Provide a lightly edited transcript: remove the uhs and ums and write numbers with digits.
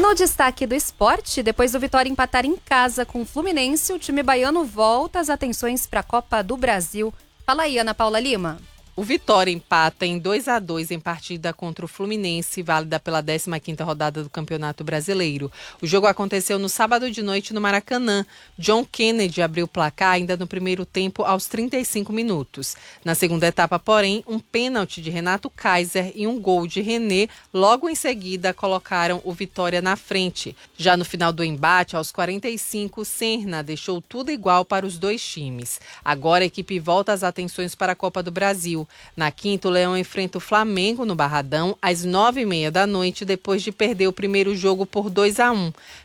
no destaque do esporte, depois do Vitória empatar em casa com o Fluminense, o time baiano volta as atenções para a Copa do Brasil. Fala aí, Ana Paula Lima. O Vitória empata em 2-2 em partida contra o Fluminense, válida pela 15ª rodada do Campeonato Brasileiro. O jogo aconteceu no sábado de noite no Maracanã. John Kennedy abriu o placar ainda no primeiro tempo aos 35 minutos. Na segunda etapa, porém, um pênalti de Renato Kaiser e um gol de René logo em seguida colocaram o Vitória na frente. Já no final do embate, aos 45, Serna deixou tudo igual para os dois times. Agora a equipe volta as atenções para a Copa do Brasil. Na quinta, o Leão enfrenta o Flamengo no Barradão às 9h30 da noite, depois de perder o primeiro jogo por 2-1.